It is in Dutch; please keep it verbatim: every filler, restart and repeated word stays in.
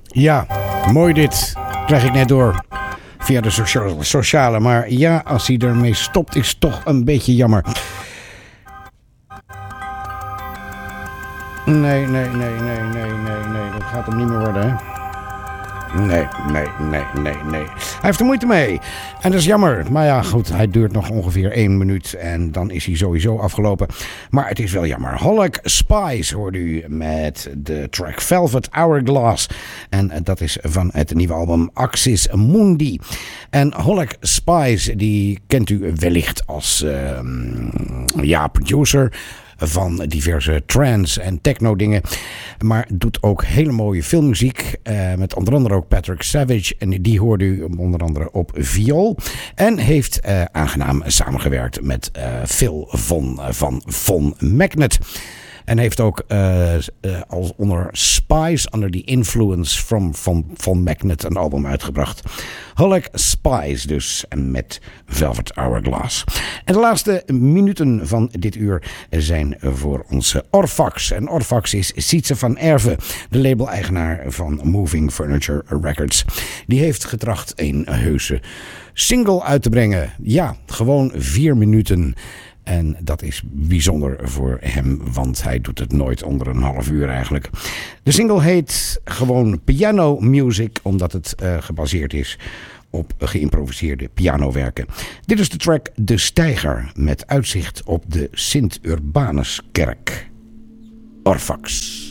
Ja, mooi dit. Krijg ik net door. Via de socia- sociale. Maar ja, als hij ermee stopt is toch een beetje jammer. Nee, nee, nee, nee, nee, nee, nee. Dat gaat hem niet meer worden, hè? Nee, nee, nee, nee, nee. Hij heeft er moeite mee. En dat is jammer. Maar ja, goed, hij duurt nog ongeveer één minuut. En dan is hij sowieso afgelopen. Maar het is wel jammer. Holic Spice hoorde u met de track Velvet Hourglass. En dat is van het nieuwe album Axis Mundi. En Holic Spice, die kent u wellicht als uh, ja, producer van diverse trance en techno dingen. Maar doet ook hele mooie filmmuziek. Uh, met onder andere ook Patrick Savage. En die hoorde u onder andere op viool. En heeft uh, aangenaam samengewerkt met uh, Phil von, uh, van Von Magnet. En heeft ook uh, uh, als onder Spice, Under the Influence from, van, van Magnet, een album uitgebracht. Holic Spice dus, met Velvet Hourglass. En de laatste minuten van dit uur zijn voor onze Orfax. En Orfax is Sietse van Erve, de label-eigenaar van Moving Furniture Records. Die heeft getracht een heuse single uit te brengen. Ja, gewoon vier minuten. En dat is bijzonder voor hem, want hij doet het nooit onder een half uur eigenlijk. De single heet gewoon Piano Music, omdat het uh, gebaseerd is op geïmproviseerde pianowerken. Dit is de track De Steiger met uitzicht op de Sint-Urbanuskerk. Orfax.